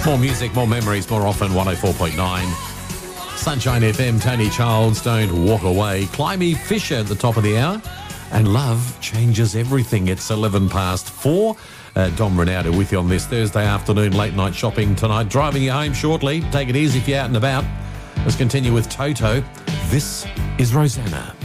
More music, more memories, more often 104.9. Sunshine FM, Tony Childs, Don't Walk Away. Climby Fisher at the top of the hour. And love changes everything. It's 11 past 4. Dom Ronaldo with you on this Thursday afternoon, late night shopping tonight. Driving you home shortly. Take it easy if you're out and about. Let's continue with Toto. This is Rosanna.